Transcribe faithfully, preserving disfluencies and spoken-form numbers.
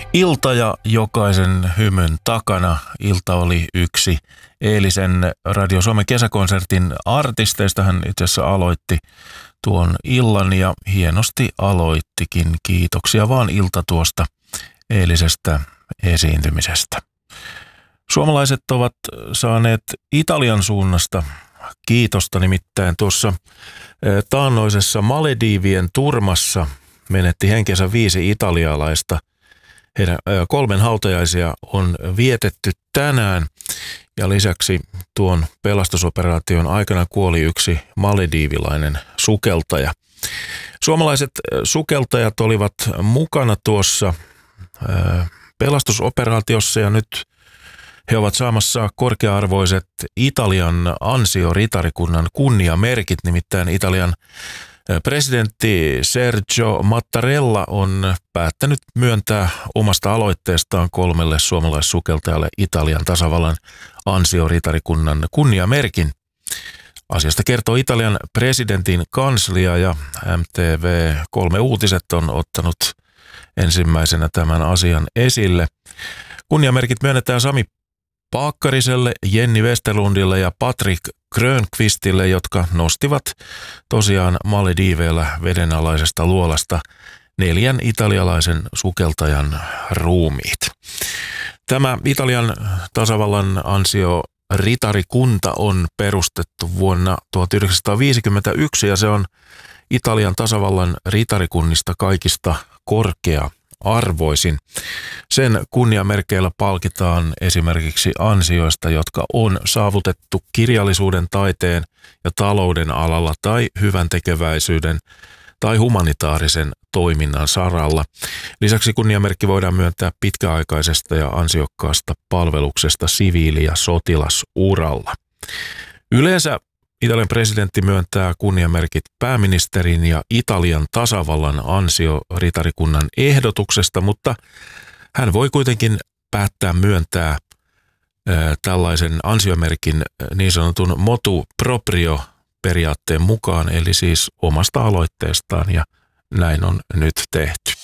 Ilta ja jokaisen hymyn takana. Ilta oli yksi eilisen Radio Suomen kesäkonsertin artisteista. Hän itse asiassa aloitti tuon illan ja hienosti aloittikin. Kiitoksia vaan Ilta tuosta eilisestä esiintymisestä. Suomalaiset ovat saaneet Italian suunnasta kiitosta, nimittäin tuossa taannoisessa Maledivien turmassa menetti henkensä viisi italialaista. Heidän kolmen hautajaisia on vietetty tänään ja lisäksi tuon pelastusoperaation aikana kuoli yksi malediivilainen sukeltaja. Suomalaiset sukeltajat olivat mukana tuossa pelastusoperaatiossa ja nyt he ovat saamassa korkea-arvoiset Italian ansioritarikunnan kunniamerkit, nimittäin Italian presidentti Sergio Mattarella on päättänyt myöntää omasta aloitteestaan kolmelle suomalaissukeltajalle Italian tasavallan ansioritarikunnan kunniamerkin. Asiasta kertoo Italian presidentin kanslia ja M T V kolme Uutiset on ottanut ensimmäisenä tämän asian esille. Kunniamerkit myönnetään Sami Paakkariselle, Jenni Westerlundille ja Patrick Grönqvistille, jotka nostivat tosiaan Malediiveillä vedenalaisesta luolasta neljän italialaisen sukeltajan ruumiit. Tämä Italian tasavallan ansioritarikunta on perustettu vuonna tuhatyhdeksänsataaviisikymmentäyksi ja se on Italian tasavallan ritarikunnista kaikista korkea arvoisin. Sen kunniamerkeillä palkitaan esimerkiksi ansioista, jotka on saavutettu kirjallisuuden, taiteen ja talouden alalla tai hyvän tekeväisyyden tai humanitaarisen toiminnan saralla. Lisäksi kunniamerkki voidaan myöntää pitkäaikaisesta ja ansiokkaasta palveluksesta siviili- ja sotilasuralla. Yleensä Italian presidentti myöntää kunniamerkit pääministerin ja Italian tasavallan ansioritarikunnan ehdotuksesta, mutta hän voi kuitenkin päättää myöntää ää, tällaisen ansiomerkin niin sanotun motu proprio periaatteen mukaan, eli siis omasta aloitteestaan, ja näin on nyt tehty.